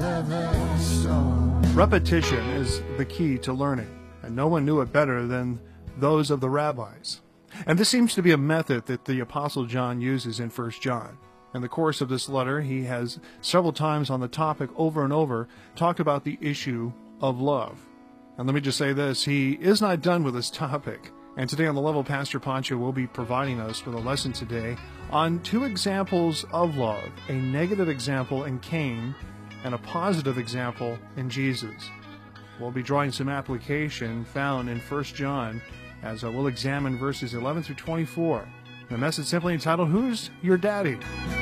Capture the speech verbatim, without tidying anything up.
Repetition is the key to learning, and no one knew it better than those of the rabbis. And this seems to be a method that the Apostle John uses in First John. In the course of this letter, he has several times on the topic over and over talked about the issue of love. And let me just say this, he is not done with this topic. And today on The Level, Pastor Pancho will be providing us with a lesson today on two examples of love, a negative example in Cain and a positive example in Jesus. We'll be drawing some application found in First John as uh, we'll examine verses eleven through twenty-four. The message simply entitled, Who's Your Daddy?